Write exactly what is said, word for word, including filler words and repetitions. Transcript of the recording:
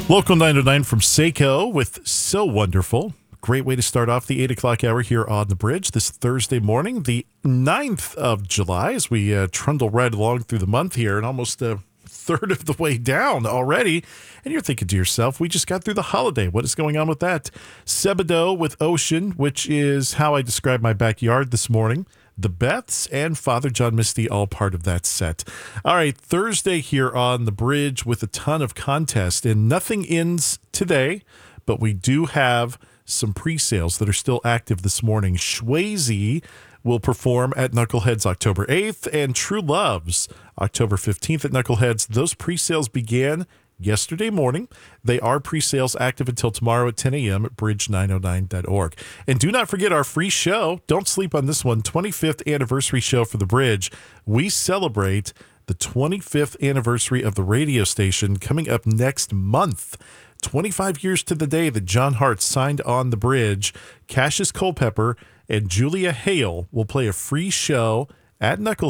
Local nine oh nine from Seiko with So Wonderful. Great way to start off the eight o'clock hour here on the bridge this Thursday morning, the ninth of July, as we uh, trundle right along through the month here and almost a third of the way down already. And you're thinking to yourself, we just got through the holiday. What is going on with that? Sebado with Ocean, which is how I describe my backyard this morning. The Beths and Father John Misty, all part of that set. All right, Thursday here on the bridge with a ton of contest, and nothing ends today, but we do have some pre-sales that are still active this morning. Swayze will perform at Knuckleheads October eighth, and True Loves October fifteenth at Knuckleheads. Those pre-sales began yesterday morning. They are pre-sales active until tomorrow at ten a.m. at bridge nine oh nine dot org. And do not forget our free show. Don't sleep on this one. twenty-fifth anniversary show for the bridge. We celebrate the twenty-fifth anniversary of the radio station coming up next month. twenty-five years to the day that John Hart signed on the bridge. Cassius Culpepper and Julia Hale will play a free show at Knuckleheads